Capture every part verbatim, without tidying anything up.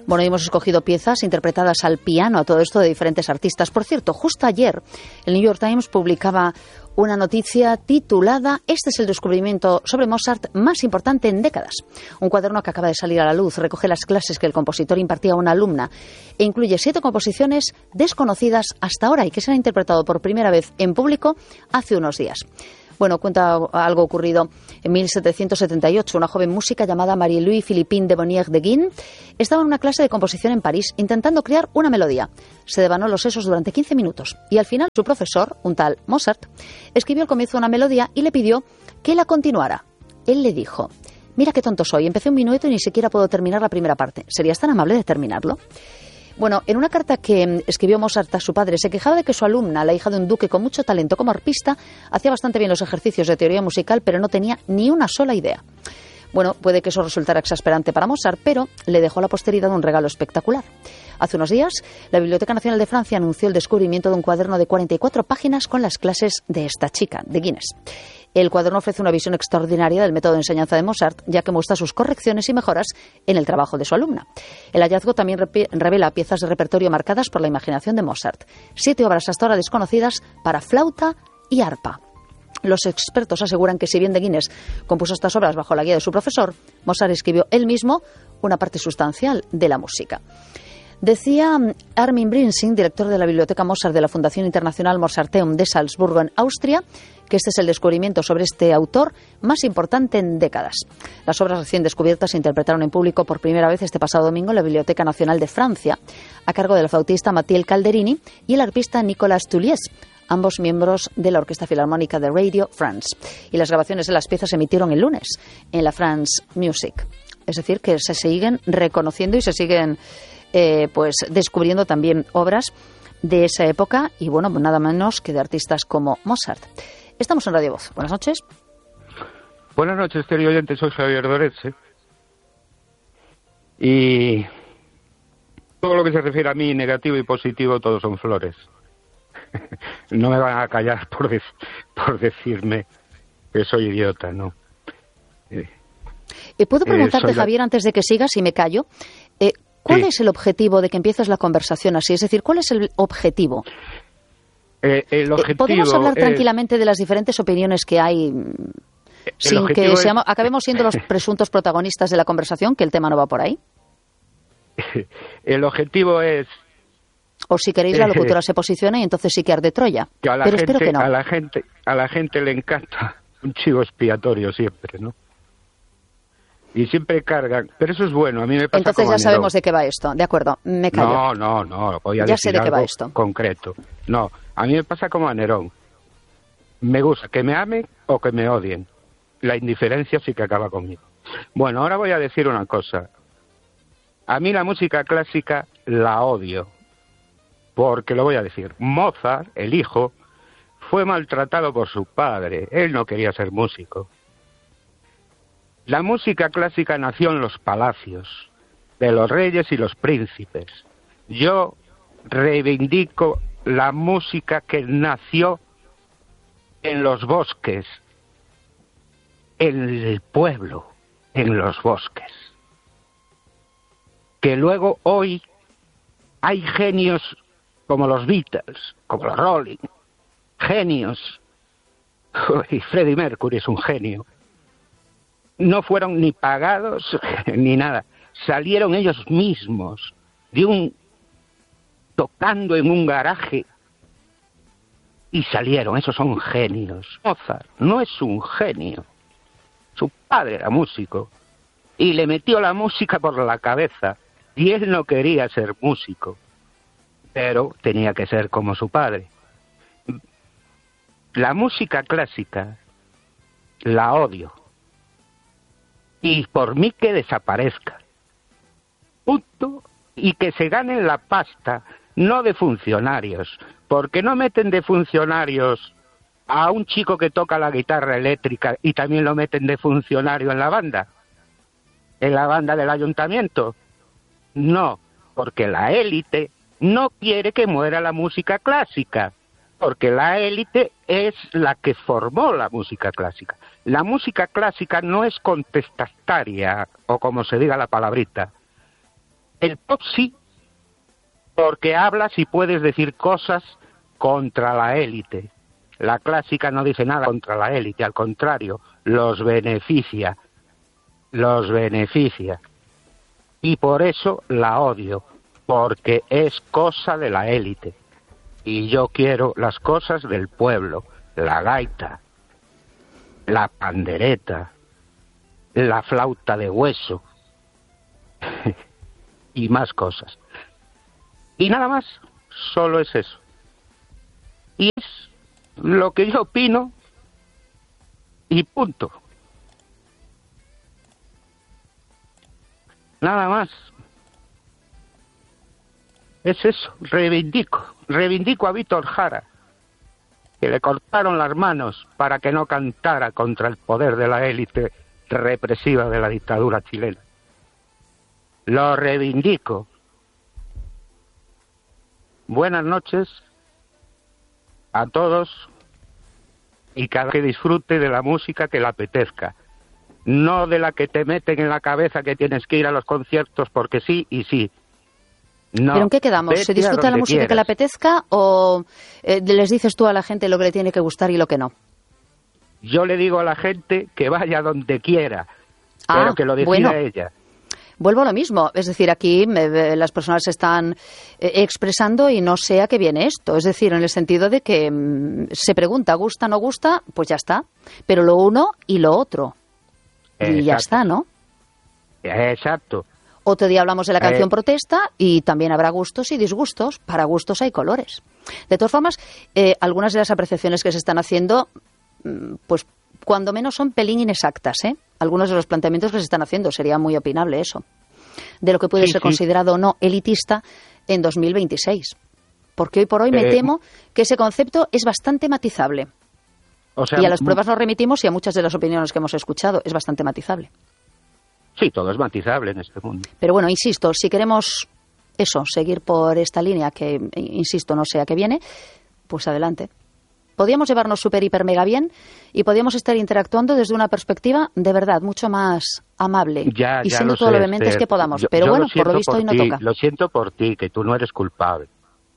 Bueno, hemos escogido piezas interpretadas al piano, a todo esto de diferentes artistas. Por cierto, justo ayer el New York Times publicaba una noticia titulada «Este es el descubrimiento sobre Mozart más importante en décadas». Un cuaderno que acaba de salir a la luz recoge las clases que el compositor impartía a una alumna e incluye siete composiciones desconocidas hasta ahora y que se han interpretado por primera vez en público hace unos días. Bueno, cuenta algo ocurrido en mil setecientos setenta y ocho. Una joven música llamada Marie-Louise Philippine de Bonnier de Guin estaba en una clase de composición en París intentando crear una melodía. Se devanó los sesos durante quince minutos y al final su profesor, un tal Mozart, escribió al comienzo una melodía y le pidió que la continuara. Él le dijo: «Mira qué tonto soy, empecé un minueto y ni siquiera puedo terminar la primera parte. ¿Serías tan amable de terminarlo?». Bueno, en una carta que escribió Mozart a su padre, se quejaba de que su alumna, la hija de un duque con mucho talento como arpista, hacía bastante bien los ejercicios de teoría musical, pero no tenía ni una sola idea. Bueno, puede que eso resultara exasperante para Mozart, pero le dejó a la posteridad un regalo espectacular. Hace unos días, la Biblioteca Nacional de Francia anunció el descubrimiento de un cuaderno de cuarenta y cuatro páginas con las clases de esta chica, de Guinness. El cuaderno ofrece una visión extraordinaria del método de enseñanza de Mozart, ya que muestra sus correcciones y mejoras en el trabajo de su alumna. El hallazgo también revela piezas de repertorio marcadas por la imaginación de Mozart. Siete obras hasta ahora desconocidas para flauta y arpa. Los expertos aseguran que si bien de Guinness compuso estas obras bajo la guía de su profesor, Mozart escribió él mismo una parte sustancial de la música. Decía Armin Brinsing, director de la Biblioteca Mozart de la Fundación Internacional Mozarteum de Salzburgo, en Austria, que este es el descubrimiento sobre este autor más importante en décadas. Las obras recién descubiertas se interpretaron en público por primera vez este pasado domingo en la Biblioteca Nacional de Francia, a cargo del flautista Mathieu Calderini y el arpista Nicolas Tullies, ambos miembros de la Orquesta Filarmónica de Radio France. Y las grabaciones de las piezas se emitieron el lunes en la France Music. Es decir, que se siguen reconociendo y se siguen eh, pues descubriendo también obras de esa época y, bueno, nada menos que de artistas como Mozart. Estamos en Radio Voz. Buenas noches. Buenas noches, querido oyente. Soy Javier Doretze. Y todo lo que se refiere a mí, negativo y positivo, todos son flores. No me van a callar por, de- por decirme que soy idiota, ¿no? Eh, Eh, ¿Puedo preguntarte, eh, la... Javier, antes de que sigas y me callo, eh, cuál sí. es el objetivo de que empieces la conversación así? Es decir, ¿cuál es el objetivo? Eh, el objetivo Eh, ¿Podemos hablar es... tranquilamente de las diferentes opiniones que hay sin que es... seamos, acabemos siendo los presuntos protagonistas de la conversación, que el tema no va por ahí? El objetivo es... O si queréis, la locutora se posiciona y entonces sí que arde Troya. Que a la Pero gente, espero que no. A la gente, a la gente le encanta un chivo expiatorio siempre, ¿no? Y siempre cargan, pero eso es bueno, a mí me pasa Entonces como ya a Nerón. sabemos de qué va esto. De acuerdo, me callo. No, no, no, voy a Ya decir sé de qué va algo esto. concreto. No, a mí me pasa como a Nerón. Me gusta que me amen o que me odien. La indiferencia sí que acaba conmigo. Bueno, ahora voy a decir una cosa. A mí la música clásica la odio. Porque lo voy a decir. Mozart, el hijo, fue maltratado por su padre. Él no quería ser músico. La música clásica nació en los palacios de los reyes y los príncipes. Yo reivindico la música que nació en los bosques, en el pueblo, en los bosques. Que luego hoy hay genios como los Beatles, como los Rolling, genios. Y Freddie Mercury es un genio. No fueron ni pagados ni nada. Salieron ellos mismos de un tocando en un garaje y salieron. Esos son genios. Mozart no es un genio. Su padre era músico y le metió la música por la cabeza y él no quería ser músico, pero tenía que ser como su padre. La música clásica la odio. Y por mí que desaparezca. Punto. Y que se ganen la pasta, no de funcionarios. Porque no meten de funcionarios a un chico que toca la guitarra eléctrica y también lo meten de funcionario en la banda. En la banda del ayuntamiento. No, porque la élite no quiere que muera la música clásica. Porque la élite es la que formó la música clásica. La música clásica no es contestataria, o como se diga la palabrita. El pop sí, porque hablas y puedes decir cosas contra la élite. La clásica no dice nada contra la élite, al contrario, los beneficia, los beneficia. Y por eso la odio, porque es cosa de la élite. Y yo quiero las cosas del pueblo, la gaita, la pandereta, la flauta de hueso y más cosas. Y nada más, solo es eso. Y es lo que yo opino y punto. Nada más. Es eso, reivindico, reivindico a Víctor Jara, que le cortaron las manos para que no cantara contra el poder de la élite represiva de la dictadura chilena. Lo reivindico. Buenas noches a todos y cada que disfrute de la música que le apetezca, no de la que te meten en la cabeza que tienes que ir a los conciertos porque sí y sí. No, ¿pero en qué quedamos? ¿Se disfruta la música quieras. que le apetezca o eh, les dices tú a la gente lo que le tiene que gustar y lo que no? Yo le digo a la gente que vaya donde quiera, ah, pero que lo decida bueno. ella. Vuelvo a lo mismo, es decir, aquí eh, las personas se están eh, expresando y no sé a qué viene esto, es decir, en el sentido de que mm, se pregunta, ¿gusta o no gusta? Pues ya está, pero lo uno y lo otro, Exacto. y ya está, ¿no? Exacto. Otro día hablamos de la canción eh. protesta y también habrá gustos y disgustos, para gustos hay colores. De todas formas, eh, algunas de las apreciaciones que se están haciendo, pues cuando menos son pelín inexactas, ¿eh? Algunos de los planteamientos que se están haciendo, sería muy opinable eso, de lo que puede sí, ser sí. considerado o no elitista en dos mil veintiséis. Porque hoy por hoy me eh, temo que ese concepto es bastante matizable. O sea, y a las pruebas nos remitimos y a muchas de las opiniones que hemos escuchado es bastante matizable. Sí, todo es matizable en este mundo. Pero bueno, insisto, si queremos eso, seguir por esta línea que, insisto, no sé a qué viene, pues adelante. Podríamos llevarnos súper, hiper, mega bien y podríamos estar interactuando desde una perspectiva de verdad mucho más amable ya, y ya siendo todo sé, lo vehementes Esther. que podamos. Yo, Pero yo bueno, lo por lo visto por hoy no ti, toca. Lo siento por ti, que tú no eres culpable.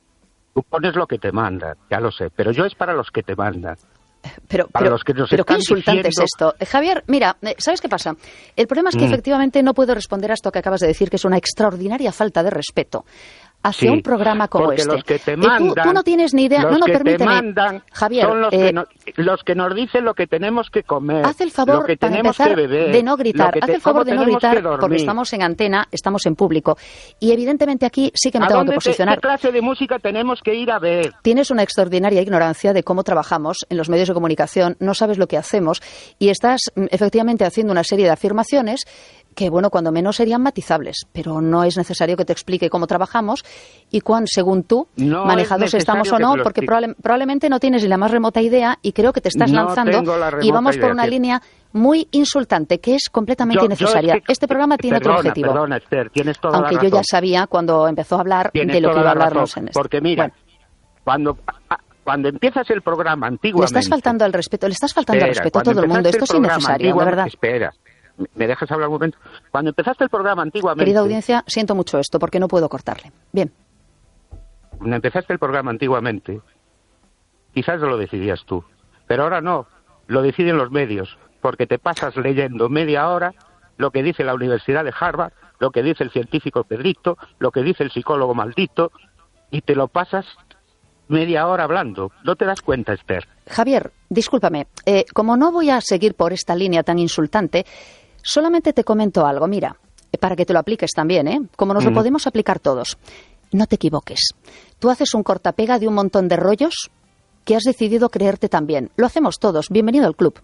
Tú pones lo que te mandan, ya lo sé, pero yo es para los que te mandan. Pero, para pero, los que nos pero qué están insultante diciendo... es esto. Eh, Javier, mira, eh, ¿sabes qué pasa? El problema es que mm. efectivamente no puedo responder a esto que acabas de decir, que es una extraordinaria falta de respeto hacia sí, un programa como porque este. Los que te eh, mandan, tú, tú no tienes ni idea. Los no, no, que permíteme. te mandan Javier, son los, eh, que no, los que nos dicen lo que tenemos que comer. Haz el favor, lo que para tenemos empezar, que beber, de no gritar. te, Haz el favor de no gritar porque estamos en antena, estamos en público. Y evidentemente aquí sí que me tengo que posicionar. ¿A qué clase de música tenemos que ir a ver? Tienes una extraordinaria ignorancia de cómo trabajamos en los medios de comunicación, no sabes lo que hacemos y estás efectivamente haciendo una serie de afirmaciones que, bueno, cuando menos serían matizables, pero no es necesario que te explique cómo trabajamos y cuán, según tú, no manejados estamos o no, porque probable, probablemente no tienes ni la más remota idea y creo que te estás no lanzando y vamos por idea, una sí. línea muy insultante, que es completamente yo, innecesaria. Yo es que, este programa tiene perdona, otro objetivo. Perdona, Esther, tienes toda aunque la yo razón. ya sabía cuando empezó a hablar tienes de lo que iba a hablarnos razón, en esto. Porque mira, bueno. cuando... Cuando empiezas el programa antiguamente... Le estás faltando al respeto, le estás faltando espera, al respeto a todo el mundo. Esto es innecesario, de verdad. Espera, ¿me dejas hablar un momento? Cuando empezaste el programa antiguamente... Querida audiencia, siento mucho esto porque no puedo cortarle. Bien. Cuando empezaste el programa antiguamente, quizás lo decidías tú, pero ahora no, lo deciden los medios, porque te pasas leyendo media hora lo que dice la Universidad de Harvard, lo que dice el científico Pedrito, lo que dice el psicólogo maldito, y te lo pasas... media hora hablando. ¿No te das cuenta, Esther? Javier, discúlpame. Eh, como no voy a seguir por esta línea tan insultante, solamente te comento algo. Mira, para que te lo apliques también, ¿eh? Como nos mm. lo podemos aplicar todos. No te equivoques. Tú haces un cortapega de un montón de rollos que has decidido creerte también. Lo hacemos todos. Bienvenido al club.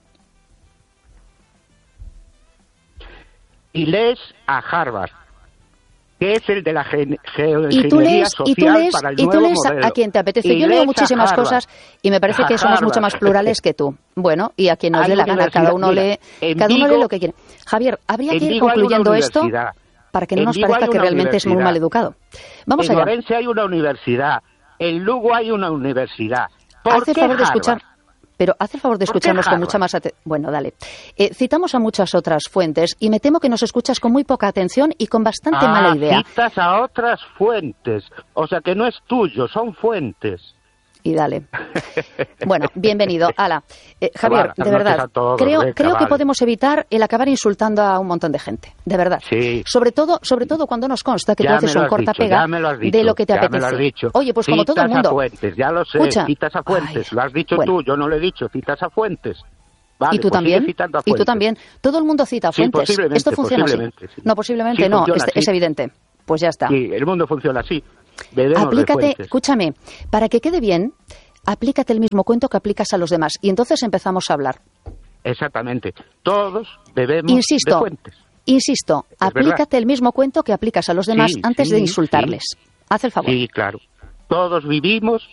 Y lees a Harvard, que es el de la ge geoingeniería y tú lees, social y tú lees, para el y tú nuevo lees modelo. a quien te apetece. Y Yo leo lees muchísimas Harvard, cosas y me parece que somos Harvard. mucho más plurales que tú. Bueno, y a quien nos hay dé la gana, cada uno mira, lee, cada uno Vigo, lee lo que quiere. Javier, habría que ir Vigo concluyendo esto para que no en nos Vigo parezca que realmente es muy mal educado. Vamos en allá. En Orense hay una universidad, en Lugo hay una universidad. ¿Por Haz el qué favor de Harvard? escuchar. pero haz el favor de escucharnos con mucha más atención. Bueno, dale. Eh, citamos a muchas otras fuentes y me temo que nos escuchas con muy poca atención y con bastante ah, mala idea. Citas a otras fuentes, o sea que no es tuyo, son fuentes. Y dale. Bueno, bienvenido. Ala. Eh, Javier, vale, de verdad, todos, creo, Reca, creo vale. que podemos evitar el acabar insultando a un montón de gente. De verdad. Sí. Sobre todo, sobre todo cuando nos consta que ya tú haces un corta-pega de lo que te ya apetece. Me lo has dicho. Oye, pues citas como todo el mundo. A fuentes, ya lo sé, Escucha. citas a fuentes. Ay, lo has dicho bueno. tú, yo no lo he dicho, citas a fuentes. Vale, ¿Y tú pues también? ¿Y tú también? Todo el mundo cita a fuentes. Sí, Esto funciona así. Sí. No, posiblemente sí, no, es, así. es evidente. Pues ya está. Sí, el mundo funciona así. Bebemos Aplícate, de fuentes. escúchame, para que quede bien, aplícate el mismo cuento que aplicas a los demás. Y entonces empezamos a hablar. Exactamente. Todos bebemos insisto, de fuentes. Insisto, es aplícate verdad. el mismo cuento que aplicas a los demás sí, antes sí, de insultarles. Sí. Haz el favor. Sí, claro. Todos vivimos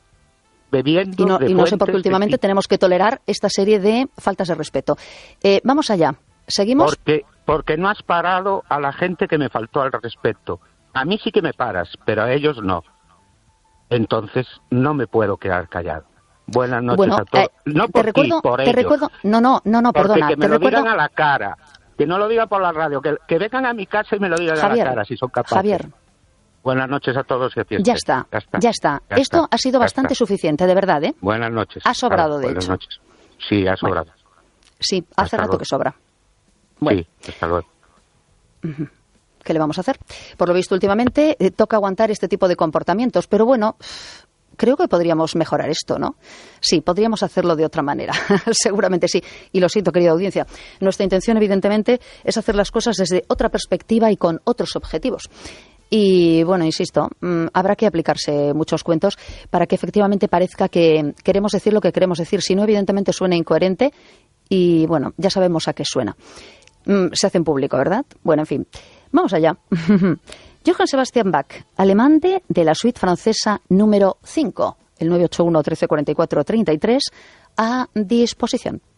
bebiendo Y no, de y no sé por qué fuentes últimamente de... tenemos que tolerar esta serie de faltas de respeto. Eh, vamos allá. ¿Seguimos? Porque, porque no has parado a la gente que me faltó al respeto. A mí sí que me paras, pero a ellos no. Entonces no me puedo quedar callado. Buenas noches bueno, a todos. Eh, no te por recuerdo, ti, por te ellos. recuerdo, no, no, no, no, Porque perdona. que me te lo recuerdo... digan a la cara, que no lo digan por la radio, que, que vengan a mi casa y me lo digan Javier, a la cara si son capaces. Javier. Buenas noches a todos y a ti. Ya está, ya está. Ya está. Ya Esto está, ha sido bastante está. suficiente, de verdad, ¿eh? Buenas noches. Ha sobrado, claro, de buenas hecho. Noches. Sí, ha sobrado. Bueno, sí, hace hasta rato luego. que sobra. Bueno. Sí, hasta luego. Uh-huh. ¿Qué le vamos a hacer? Por lo visto, últimamente eh, toca aguantar este tipo de comportamientos, pero bueno, creo que podríamos mejorar esto, ¿no? Sí, podríamos hacerlo de otra manera, seguramente sí. Y lo siento, querida audiencia, nuestra intención, evidentemente, es hacer las cosas desde otra perspectiva y con otros objetivos. Y, bueno, insisto, mmm, habrá que aplicarse muchos cuentos para que efectivamente parezca que queremos decir lo que queremos decir. Si no, evidentemente suena incoherente y, bueno, ya sabemos a qué suena. Mm, se hace en público, ¿verdad? Bueno, en fin, vamos allá. Johann Sebastian Bach, alemán de, de la suite francesa número cinco, el nueve ocho uno, trece cuarenta y cuatro, treinta y tres, a disposición.